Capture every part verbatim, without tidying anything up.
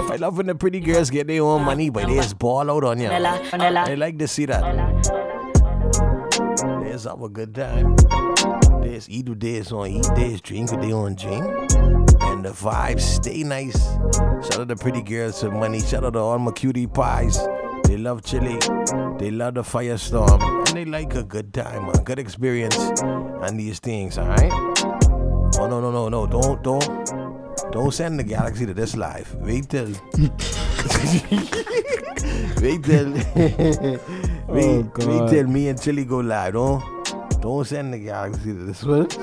I love when the pretty girls get their own money, but they just ball out on you. I like to see that. They just have a good time. They just eat with theirs on eat, they just drink with their own drink. And the vibes stay nice. Shout out to pretty girls with money. Shout out to all my cutie pies. They love Chile. They love the firestorm. And they like a good time, a good experience on these things, alright? Oh, no, no, no, no. Don't, don't, don't send the galaxy to this live. Wait till. wait till. wait, oh, God. wait till me and Chile go live. Don't, don't send the galaxy to this one.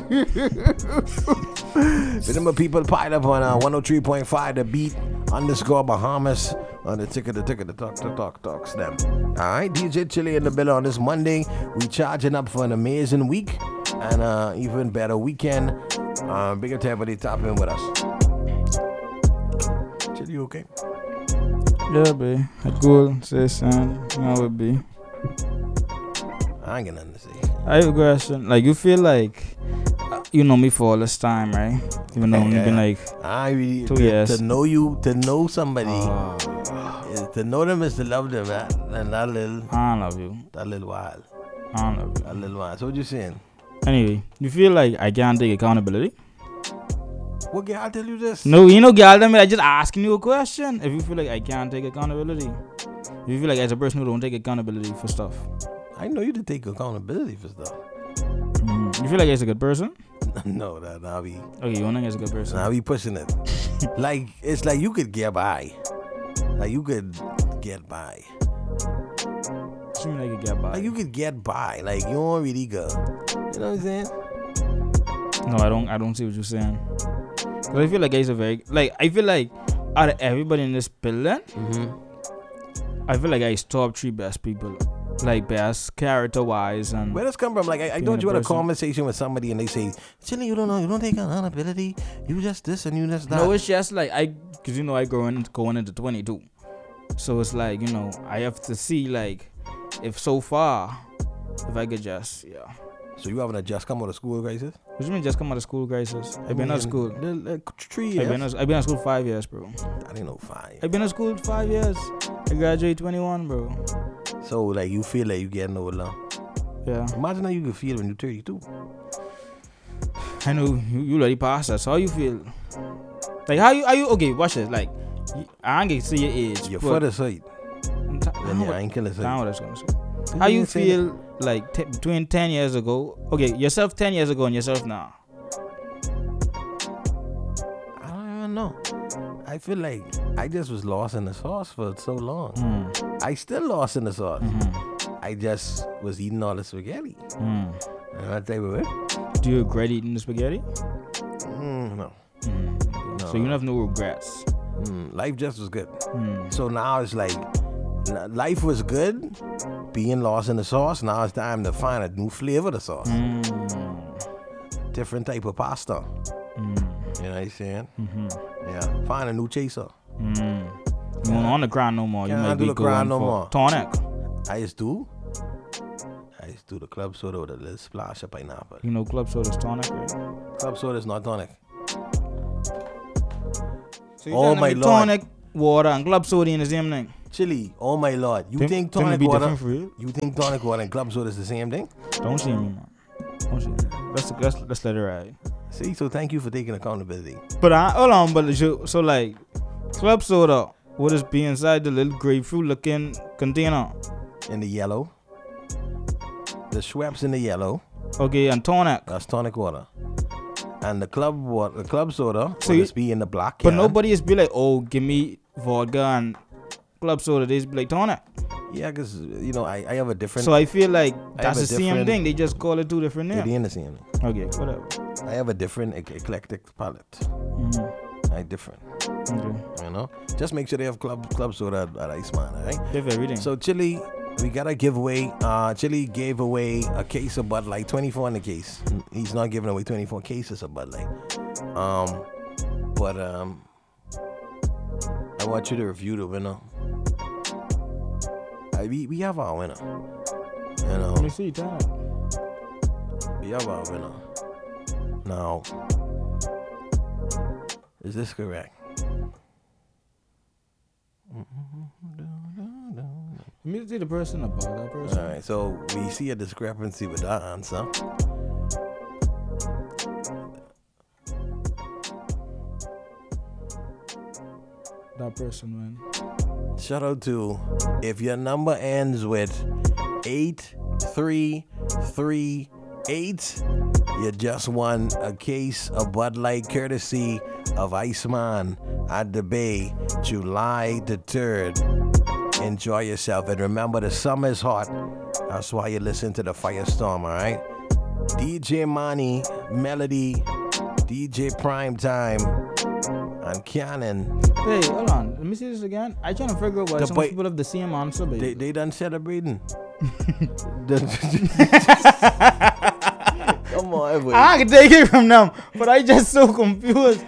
Remember, people pile up on uh, one oh three point five The Beat underscore Bahamas on the ticket, the ticket, the talk, the talk, talks them. Alright, D J Chile in the bill on this Monday. We charging up for an amazing week and uh, even better weekend. Uh, big up to everybody topping with us. Chile, you okay? Yeah, babe. I cool. Say son. You know it be. I ain't got nothing to say. I have a question. Like, you feel like you know me for all this time, right? Even though yeah. you've been like I really, two to, years. To know you, to know somebody, uh, is, to know them is to love them, man. And that little, I love you. that little while, I love you. that little while. So what you saying? Anyway, you feel like I can't take accountability? What girl tell you this? No, you know, girl, I just asking you a question. If you feel like I can't take accountability, if you feel like as a person who don't take accountability for stuff. I know you to take accountability for stuff. Mm. You feel like as a good person? No, that I'll be. Okay, you don't think as a good person? I'll be pushing it. Like it's like you could get by. Like you could get by. What you mean like you get by? Like you could get by. Like you don't really go. You know what I'm saying? No, I don't. I don't see what you're saying. Cause I feel like guys are very like. I feel like out of everybody in this building, mm-hmm. I feel like I top three best people. Like best character wise and where does come from? Like I, I don't you had a conversation with somebody and they say, Chili, you don't know, you don't take accountability. You just this and you just that. No, it's just like I, cause you know I going going into twenty-two, so it's like you know I have to see like if so far if I could just yeah. So you haven't just come out of school crisis? What you mean just come out of school crisis? I've been out of school. Like three years. I've been out, I've been out of school five years, bro. I didn't know five. I've been out of school five years. I graduated twenty-one, bro. So like you feel like you getting older. Yeah. Imagine how you can feel when you're thirty-two. I know you, you already passed that. So how you feel? Like how you are you okay? Watch this. Like you, I ain't get to see your age. Your foot aside. T- Then your ankle aside. Now what I was gonna say. How you feel like t- between ten years ago? Okay, yourself ten years ago and yourself now. I don't even know. I feel like I just was lost in the sauce for so long. Mm. I still lost in the sauce. Mm-hmm. I just was eating all the spaghetti. Mm. And I tell you what. Do you regret eating the spaghetti? Mm, no. Mm. no. So you have no regrets. Mm, life just was good. Mm. So now it's like life was good, being lost in the sauce. Now it's time to find a new flavor of the sauce. Mm. Different type of pasta. Mm. You know what I'm saying? Mm-hmm. Yeah. Find a new chaser. Mm. You won't on the grind no more. You Can't might do be the grind no going for more. tonic. I used to. I used to do the club soda with a little splash of pineapple. You know club soda's tonic, right? Club soda is not tonic. So you Oh telling my me Lord. tonic water and club soda in the same thing? Chili, oh my Lord. You Them- think them tonic be water? different for you? You think tonic water and club soda is the same thing? Don't see me, man. Don't see me. Let's let's let's let it ride. See, so thank you for taking accountability. But I hold on, but so, so like club soda, what is be inside the little grapefruit looking container? In the yellow. The Schweppes in the yellow. Okay, and tonic. That's tonic water. And the club water, the club soda, So will you- just be in the black But can. nobody is be like, oh, give me vodka and club soda. They just be like tonic. Yeah, because, you know, I, I have a different... So I feel like I that's have the a same different- thing. They just call it two different Yeah, names. they in the same. Okay, whatever. I have a different ec- eclectic palate. Mm-hmm. I different. Okay. You know? Just make sure they have club club soda at, at Iceman, all right? They have everything. So, Chili, we got a giveaway. Uh, Chili gave away a case of Bud Light, twenty-four in the case. He's not giving away twenty-four cases of Bud Light. Um, but um, I want you to review the winner. Uh, we, we have our winner. You know, Let me see, tonic. we have our winner. Now, is this correct? Let me see the person about that person. All right, so we see a discrepancy with that answer. That person, man. Shout out to, if your number ends with eight three three eight, you just won a case of Bud Light courtesy of Iceman at the Bay, July the third. Enjoy yourself, and remember the summer is hot. That's why you listen to the Firestorm, all right? D J Money, Melody, D J Prime Time, and Cannon. Hey, hold on. Let me see this again. I trying to figure out why The some boy- people have the same answer, baby. They they done celebrating. Come on, boy. I can take it from them, but I just so confused.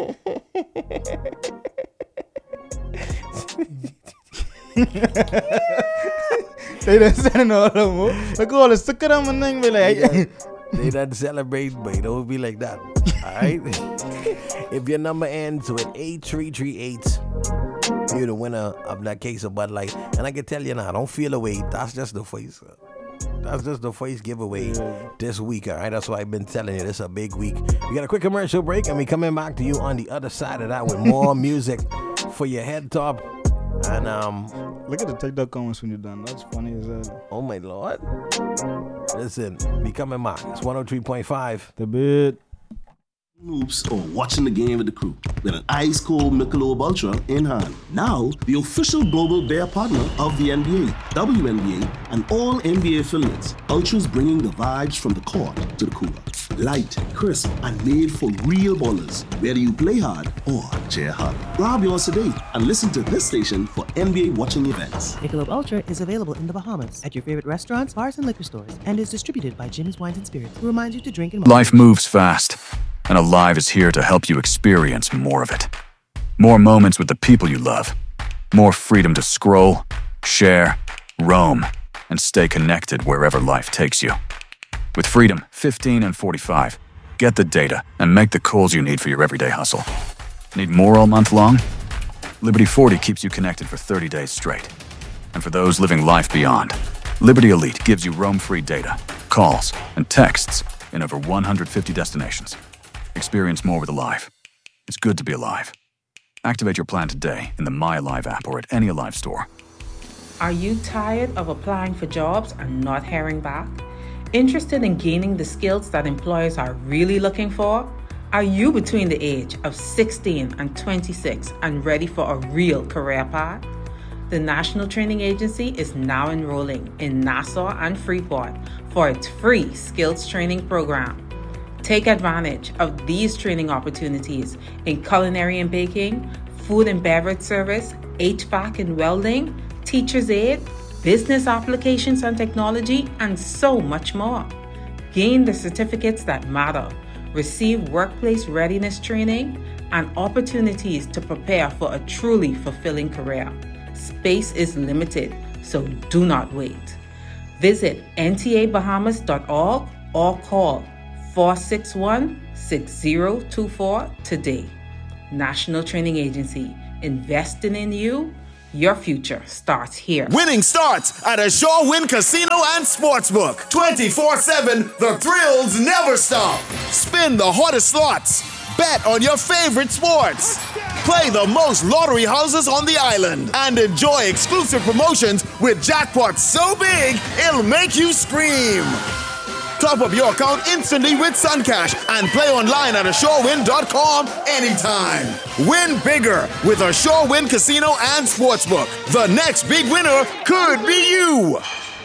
They done sending all of them. Look at all the sick of them and thing be like. They done celebrate, but don't be like that. Alright? If your number ends with eight three three eight, you're the winner of that case of Bud Light. And I can tell you now, don't feel away. That's just the first. That's just the first giveaway Yeah. this week, alright? That's why I've been telling you, this is a big week. We got a quick commercial break, and we coming back to you on the other side of that with more music for your head top. And, um, Look at the TikTok comments when you're done. That's funny as hell. oh my Lord. Listen, we coming back. It's one oh three point five. The bit. Oops, or watching the game with the crew with an ice cold Michelob Ultra in hand. Now, the official global beer partner of the N B A, W N B A, and all N B A affiliates. Ultra's bringing the vibes from the court to the cooler. Light, crisp, and made for real ballers. Whether you play hard or cheer hard. Grab yours today and listen to this station for N B A watching events. Michelob Ultra is available in the Bahamas at your favorite restaurants, bars, and liquor stores, and is distributed by Jimmy's Wines and Spirits, who reminds you to drink in Life moves fast, and Alive is here to help you experience more of it. More moments with the people you love. More freedom to scroll, share, roam, and stay connected wherever life takes you. With Freedom fifteen and forty-five, get the data and make the calls you need for your everyday hustle. Need more all month long? Liberty forty keeps you connected for thirty days straight. And for those living life beyond, Liberty Elite gives you roam-free data, calls, and texts in over one hundred fifty destinations. Experience more with Alive. It's good to be alive. Activate your plan today in the My Alive app or at any Alive store. Are you tired of applying for jobs and not hearing back? Interested in gaining the skills that employers are really looking for? Are you between the age of sixteen and twenty-six and ready for a real career path? The National Training Agency is now enrolling in Nassau and Freeport for its free skills training program. Take advantage of these training opportunities in culinary and baking, food and beverage service, H V A C and welding, teacher's aid, business applications and technology, and so much more. Gain the certificates that matter, receive workplace readiness training, and opportunities to prepare for a truly fulfilling career. Space is limited, so do not wait. Visit N T A Bahamas dot org or call four six one, six zero two four today. National Training Agency, investing in you. Your future starts here. Winning starts at Ashore Win Casino and Sportsbook. twenty-four seven, the thrills never stop. Spin the hottest slots. Bet on your favorite sports. Play the most lottery houses on the island. And enjoy exclusive promotions with jackpots so big, it'll make you scream. Top up your account instantly with Suncash and play online at ashore win dot com anytime. Win bigger with Ashore Win Casino and Sportsbook. The next big winner could be you.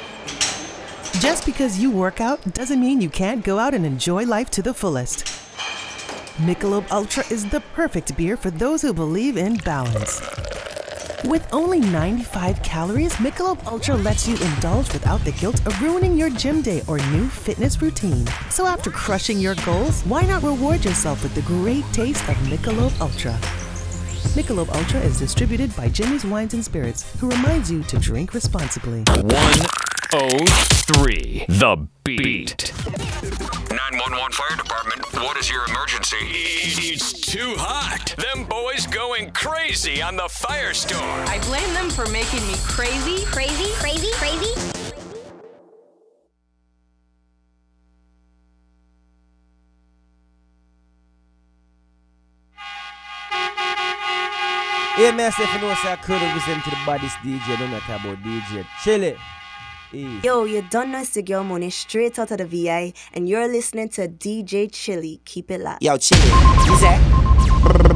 Just because you work out doesn't mean you can't go out and enjoy life to the fullest. Michelob Ultra is the perfect beer for those who believe in balance. With only ninety-five calories, Michelob Ultra lets you indulge without the guilt of ruining your gym day or new fitness routine. So after crushing your goals, why not reward yourself with the great taste of Michelob Ultra? Michelob Ultra is distributed by Jimmy's Wines and Spirits, who reminds you to drink responsibly. one oh three The Beat. nine one one Fire Department, what is your emergency? It's too hot. Them boys going crazy on the Firestorm. I blame them for making me crazy, crazy, crazy, crazy. Hey, myself, you know, I could have listened to the baddest D J, don't matter about D J. Chilly. Yo, you done know it's the girl Money straight out of the V I, and you're listening to D J Chilly. Keep it locked. Yo, Chilly. You say?